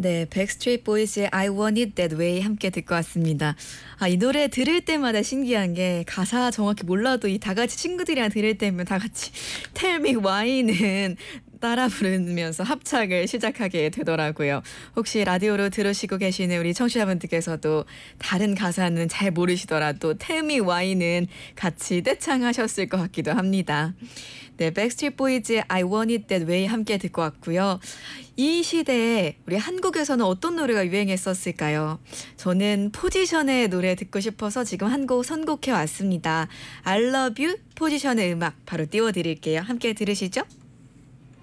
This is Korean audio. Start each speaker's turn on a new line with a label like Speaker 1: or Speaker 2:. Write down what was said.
Speaker 1: 네, 백스트리트 보이즈의 I Want It That Way 함께 듣고 왔습니다. 이 노래 들을 때마다 신기한 게 가사 정확히 몰라도 이 다 같이 친구들이랑 들을 때면 다 같이 Tell Me Why는 따라 부르면서 합창을 시작하게 되더라고요. 혹시 라디오로 들으시고 계시는 우리 청취자분들께서도 다른 가사는 잘 모르시더라도 Tell Me Why는 같이 떼창하셨을 것 같기도 합니다. 네, 백스트리트 보이즈의 I Want It That Way 함께 듣고 왔고요. 이 시대에 우리 한국에서는 어떤 노래가 유행했었을까요? 저는 포지션의 노래 듣고 싶어서 지금 한 곡 선곡해 왔습니다. I Love You 포지션의 음악 바로 띄워드릴게요. 함께 들으시죠.